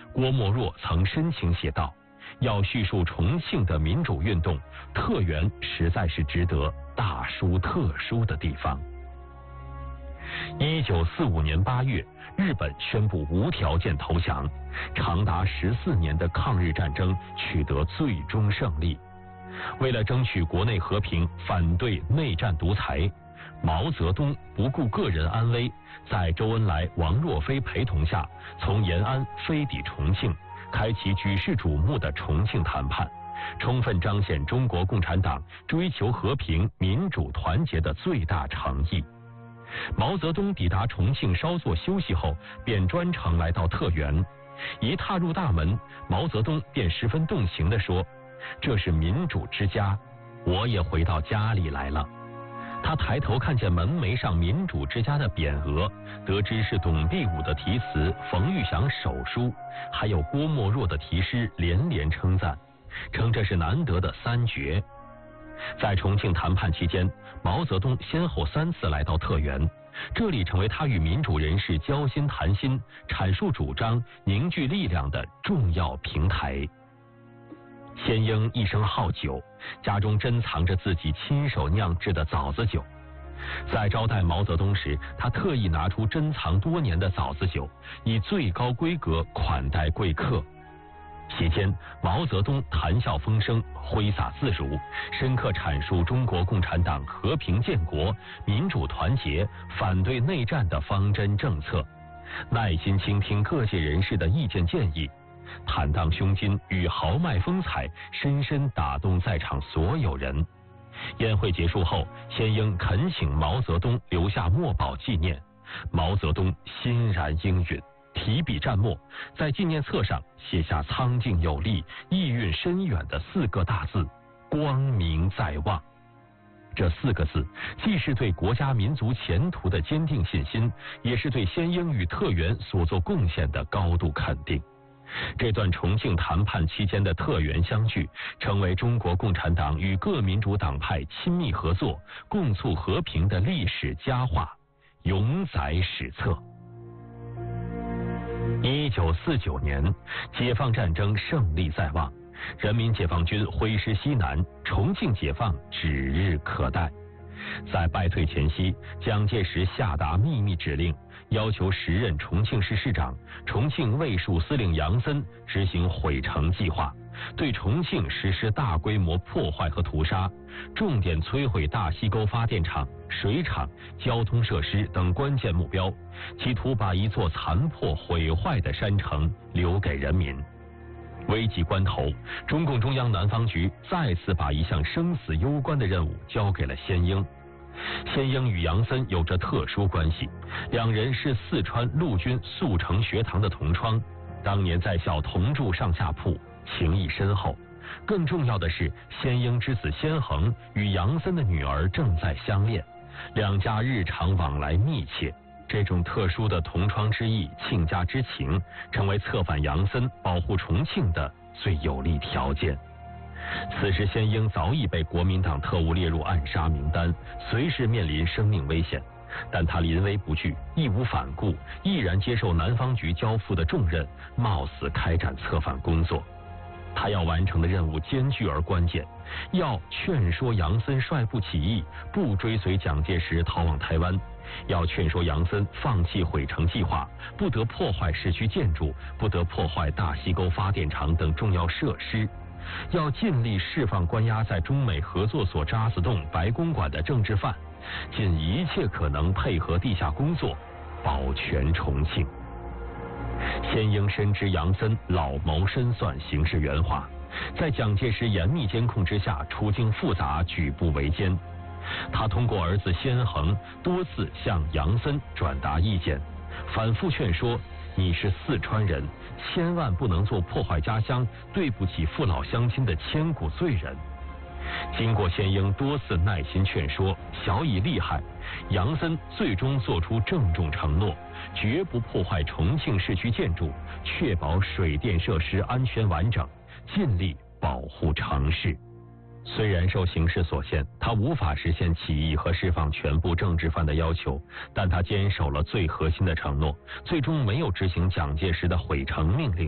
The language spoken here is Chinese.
郭沫若曾深情写道：要叙述重庆的民主运动，特原实在是值得大书特书的地方。1945年8月，日本宣布无条件投降，长达14年的抗日战争取得最终胜利。为了争取国内和平，反对内战独裁，毛泽东不顾个人安危，在周恩来、王若飞陪同下，从延安飞抵重庆，开启举世瞩目的重庆谈判，充分彰显中国共产党追求和平、民主、团结的最大诚意。毛泽东抵达重庆稍作休息后，便专程来到特原。一踏入大门，毛泽东便十分动情地说：“这是民主之家，我也回到家里来了。”他抬头看见门楣上民主之家的匾额，得知是董必武的题词，冯玉祥手书，还有郭沫若的题诗，连连称赞，称这是难得的三绝。在重庆谈判期间，毛泽东先后3次来到特原，这里成为他与民主人士交心谈心、阐述主张、凝聚力量的重要平台。先英一生好酒，家中珍藏着自己亲手酿制的枣子酒。在招待毛泽东时，他特意拿出珍藏多年的枣子酒，以最高规格款待贵客。席间，毛泽东谈笑风生，挥洒自如，深刻阐述中国共产党和平建国、民主团结、反对内战的方针政策，耐心倾听各界人士的意见建议，坦荡胸襟与豪迈风采深深打动在场所有人。宴会结束后，先英恳请毛泽东留下墨宝纪念，毛泽东欣然应允，提笔蘸墨，在纪念册上写下苍劲有力、意蕴深远的4个大字：光明在望。这4个字既是对国家民族前途的坚定信心，也是对先英与特原所做贡献的高度肯定。这段重庆谈判期间的特原相聚，成为中国共产党与各民主党派亲密合作、共促和平的历史佳话，永载史册。1949年，解放战争胜利在望，人民解放军挥师西南，重庆解放指日可待。在败退前夕，蒋介石下达秘密指令，要求时任重庆市市长、重庆卫戍司令杨森执行毁城计划，对重庆实施大规模破坏和屠杀，重点摧毁大西沟发电厂、水厂、交通设施等关键目标，企图把一座残破毁坏的山城留给人民。危急关头，中共中央南方局再次把一项生死攸关的任务交给了先英。先英与杨森有着特殊关系，两人是四川陆军速成学堂的同窗，当年在校同住上下铺，情谊深厚。更重要的是，先英之子先恒与杨森的女儿正在相恋，两家日常往来密切。这种特殊的同窗之谊、亲家之情，成为策反杨森、保护重庆的最有利条件。此时，先英早已被国民党特务列入暗杀名单，随时面临生命危险。但他临危不惧，义无反顾，毅然接受南方局交付的重任，冒死开展策反工作。他要完成的任务艰巨而关键，要劝说杨森率部起义，不追随蒋介石逃往台湾；要劝说杨森放弃毁城计划，不得破坏市区建筑，不得破坏大西沟发电厂等重要设施；要尽力释放关押在中美合作所渣滓洞、白公馆的政治犯，尽一切可能配合地下工作，保全重庆。先英深知杨森老谋深算、行事圆滑，在蒋介石严密监控之下，处境复杂，举步维艰。他通过儿子先恒多次向杨森转达意见，反复劝说：你是四川人，千万不能做破坏家乡、对不起父老乡亲的千古罪人。经过先英多次耐心劝说，晓以利害，杨森最终做出郑重承诺，绝不破坏重庆市区建筑，确保水电设施安全完整，尽力保护城市。虽然受形势所限，他无法实现起义和释放全部政治犯的要求，但他坚守了最核心的承诺，最终没有执行蒋介石的毁城命令。